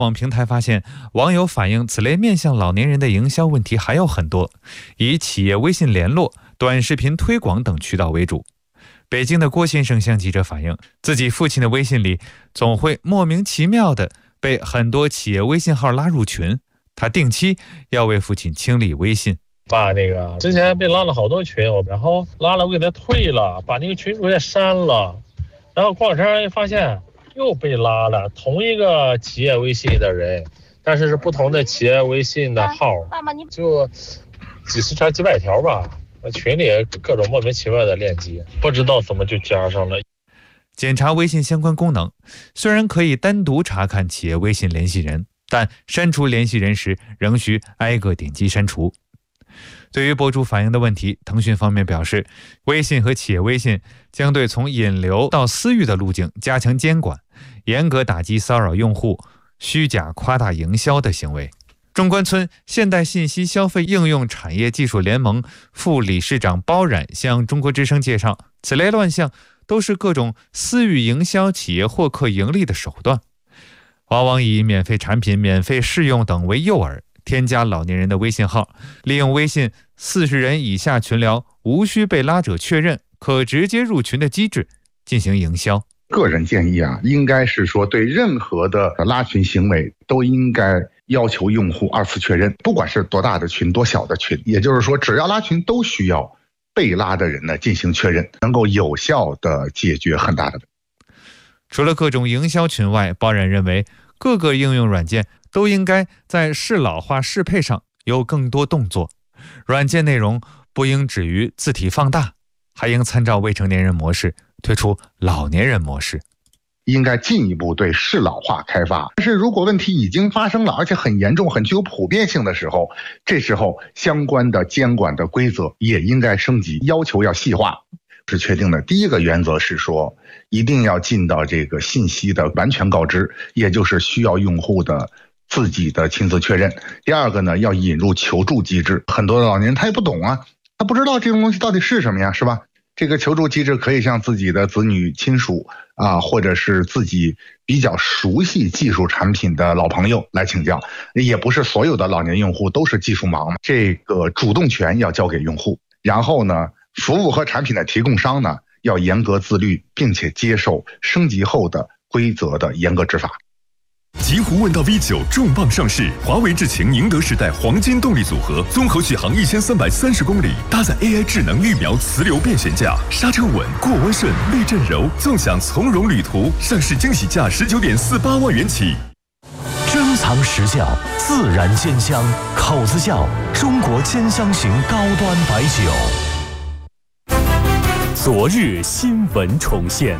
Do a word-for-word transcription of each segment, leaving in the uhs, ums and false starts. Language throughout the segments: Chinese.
网平台发现，网友反映此类面向老年人的营销问题还有很多，以企业微信联络、短视频推广等渠道为主。北京的郭先生向记者反映，自己父亲的微信里总会莫名其妙地被很多企业微信号拉入群，他定期要为父亲清理微信。 爸，那个之前被拉了好多群，然后拉了我给他退了，把那个群主也删了，然后过两天发现又被拉了，同一个企业微信的人，但是是不同的企业微信的号，就几十条几百条吧，群里各种莫名其妙的链接，不知道怎么就加上了。 检查微信相关功能，虽然可以单独查看企业微信联系人，但删除联系人时仍需挨个点击删除。对于博主反映的问题，腾讯方面表示，微信和企业微信将对从引流到私域的路径加强监管，严格打击骚扰用户、虚假夸大营销的行为。中关村现代信息消费应用产业技术联盟副理事长包冉向中国之声介绍，此类乱象都是各种私域营销企业获客盈利的手段，往往以免费产品、免费试用等为诱饵，添加老年人的微信号，利用微信四十人以下群聊无需被拉者确认，可直接入群的机制进行营销。 个人建议啊，应该是说对任何的拉群行为都应该要求用户二次确认，不管是多大的群多小的群，也就是说只要拉群都需要被拉的人呢进行确认，能够有效的解决很大的问题。 除了各种营销群外，包冉认为各个应用软件都应该在适老化适配上有更多动作，软件内容不应止于字体放大，还应参照未成年人模式推出老年人模式， 应该进一步对适老化开发。但是如果问题已经发生了，而且很严重、很具有普遍性的时候，这时候相关的监管的规则也应该升级，要求要细化。是确定的。第一个原则是说，一定要尽到这个信息的完全告知，也就是需要用户的自己的亲自确认。第二个呢，要引入求助机制。很多的老年人他也不懂啊，他不知道这种东西到底是什么呀，是吧？这个求助机制可以向自己的子女亲属啊，或者是自己比较熟悉技术产品的老朋友来请教，也不是所有的老年用户都是技术盲，这个主动权要交给用户。然后呢，服务和产品的提供商呢，要严格自律，并且接受升级后的规则的严格执法。 极狐问道 V 九 重磅上市，华为智擎宁德时代黄金动力组合，综合续航一千三百三十公里，搭载 A I 智能预瞄磁流变悬架，刹车稳，过弯顺，避震柔，纵享从容旅途。上市惊喜价十九点四八万元起。 珍藏实窖，自然煎香，口子窖，中国煎香型高端白酒。昨日新闻重现。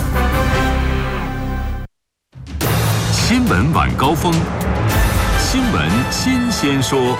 新闻晚高峰，新闻新鲜说。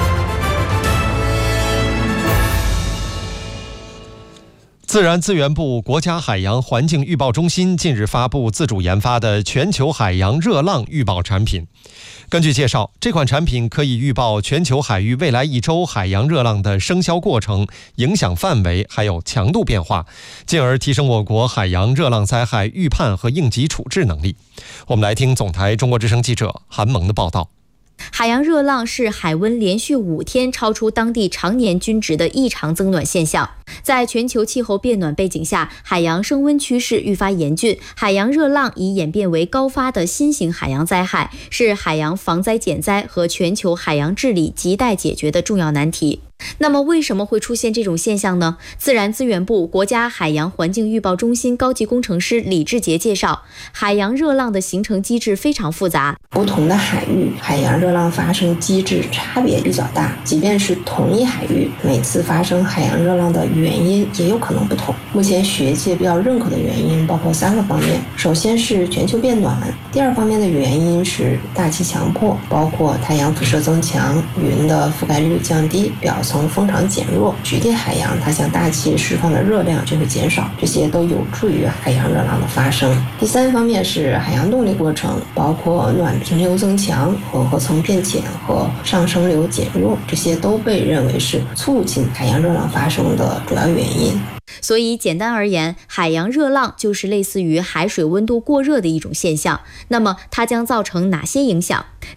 自然资源部国家海洋环境预报中心近日发布自主研发的全球海洋热浪预报产品。根据介绍，这款产品可以预报全球海域未来一周海洋热浪的生肖过程、影响范围还有强度变化，进而提升我国海洋热浪灾害预判和应急处置能力。我们来听总台中国之声记者韩萌的报道。 海洋热浪是海温连续五天超出当地常年均值的异常增暖现象。在全球气候变暖背景下，海洋升温趋势愈发严峻，海洋热浪已演变为高发的新型海洋灾害，是海洋防灾减灾和全球海洋治理亟待解决的重要难题。那么为什么会出现这种现象呢？自然资源部国家海洋环境预报中心高级工程师李志杰介绍，海洋热浪的形成机制非常复杂， 不同的海域海洋热浪发生机制差别比较大，即便是同一海域，每次发生海洋热浪的原因也有可能不同。目前学界比较认可的原因包括三个方面，首先是全球变暖，第二方面的原因是大气强迫，包括太阳辐射增强、云的覆盖率降低、表层层风场减弱，局地海洋它向大气释放的热量就会减少，这些都有助于海洋热浪的发生。第三方面是海洋动力过程，包括暖平流增强、混合层变浅和上升流减弱，这些都被认为是促进海洋热浪发生的主要原因。 所以简单而言，海洋热浪就是类似于海水温度过热的一种现象。那么它将造成哪些影响？